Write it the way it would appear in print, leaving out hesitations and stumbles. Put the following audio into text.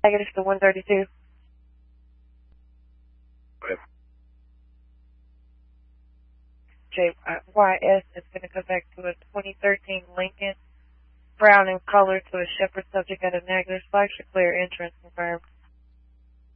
Negative to 132. Okay. JYS is going to go back to a 2013 Lincoln, brown in color, to a Shepherd subject at a negative. Flags for clear entrance confirmed.